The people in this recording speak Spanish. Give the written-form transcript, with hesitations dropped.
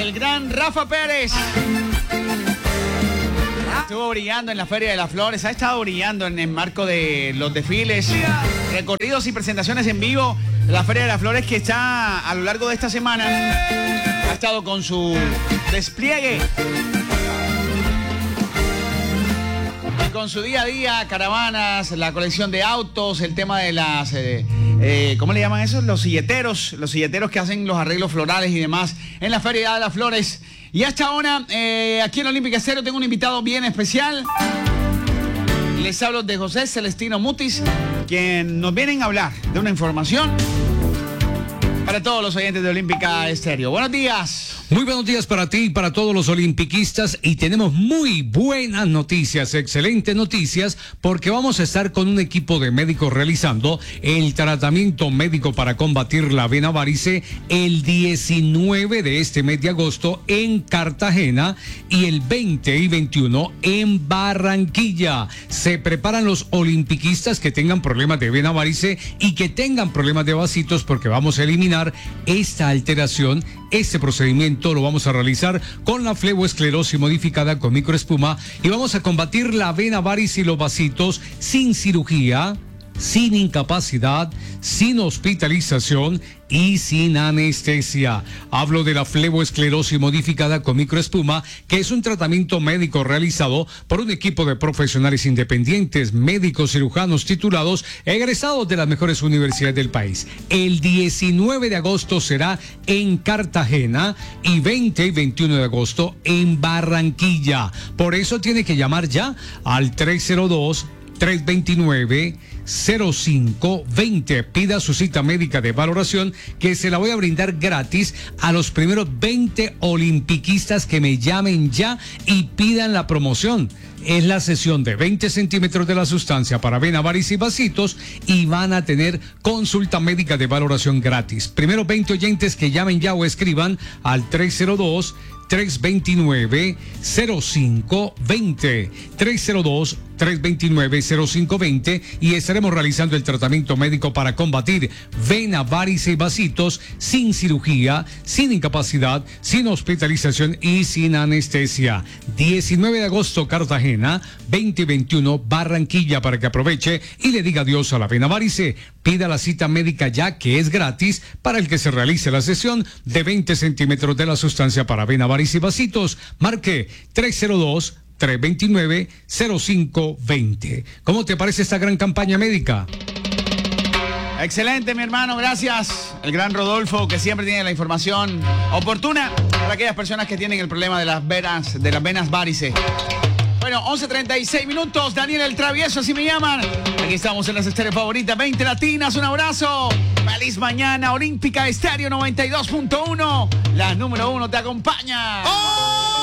El gran Rafa Pérez estuvo brillando en la Feria de las Flores, ha estado brillando en el marco de los desfiles, recorridos y presentaciones en vivo. La Feria de las Flores, que está a lo largo de esta semana, ha estado con su despliegue, con su día a día, caravanas, la colección de autos, el tema de las, ¿cómo le llaman eso? Los silleteros que hacen los arreglos florales y demás en la Feria de las Flores. Y hasta ahora, aquí en Olímpica Estéreo tengo un invitado bien especial. Les hablo de José Celestino Mutis, quien nos vienen a hablar de una información para todos los oyentes de Olímpica Estéreo. Buenos días. Muy buenos días para ti y para todos los olimpiquistas, y tenemos muy buenas noticias, excelentes noticias, porque vamos a estar con un equipo de médicos realizando el tratamiento médico para combatir la vena varice el 19 de este mes de agosto en Cartagena y el 20 y 21 en Barranquilla. Se preparan los olimpiquistas que tengan problemas de vena varice y que tengan problemas de vasitos, porque vamos a eliminar esta alteración. Este procedimiento lo vamos a realizar con la fleboesclerosis modificada con microespuma, y vamos a combatir la vena varice y los vasitos sin cirugía, sin incapacidad, sin hospitalización y sin anestesia. Hablo de la fleboesclerosis modificada con microespuma, que es un tratamiento médico realizado por un equipo de profesionales independientes, médicos cirujanos titulados, egresados de las mejores universidades del país. El 19 de agosto será en Cartagena y 20 y 21 de agosto en Barranquilla. Por eso tiene que llamar ya al 302-329-0520. Pida su cita médica de valoración, que se la voy a brindar gratis a los primeros 20 olimpiquistas que me llamen ya y pidan la promoción. Es la sesión de 20 centímetros de la sustancia para vena varice y vasitos, y van a tener consulta médica de valoración gratis. Primero 20 oyentes que llamen ya o escriban al 302-329-0520. 302-329-0520, y estaremos realizando el tratamiento médico para combatir vena varice y vasitos sin cirugía, sin incapacidad, sin hospitalización y sin anestesia. 19 de agosto Cartagena, 20 y 21 Barranquilla, para que aproveche y le diga adiós a la vena varice. Pida la cita médica ya, que es gratis para el que se realice la sesión de 20 centímetros de la sustancia para vena varice y vasitos. Marque 302-329-0520. ¿Cómo te parece esta gran campaña médica? Excelente, mi hermano, gracias. El gran Rodolfo, que siempre tiene la información oportuna para aquellas personas que tienen el problema de las venas varice. Bueno, 11:36 minutos, Daniel el Travieso, así me llaman. Aquí estamos en las Estéreo Favoritas, 20 Latinas, un abrazo. Feliz mañana, Olímpica Estéreo 92.1, la número 1 te acompaña. ¡Oh!